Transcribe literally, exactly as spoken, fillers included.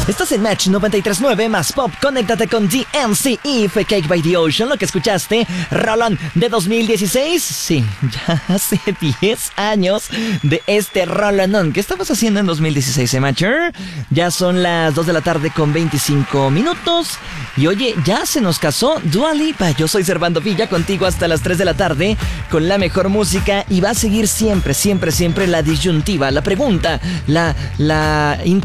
Estás en Match noventa y tres punto nueve más Pop. Conéctate con D N C y Cake by the Ocean. Lo que escuchaste, rolón de dos mil dieciséis. Sí, ya hace diez años de este rolonón. ¿Qué estabas haciendo en dos mil dieciséis, eh, Matcher? Ya son las dos de la tarde con veinticinco minutos. Y oye, ya se nos casó Dua Lipa. Yo soy Servando Villa, contigo hasta las tres de la tarde con la mejor música. Y va a seguir siempre, siempre, siempre la disyuntiva, la pregunta, la, la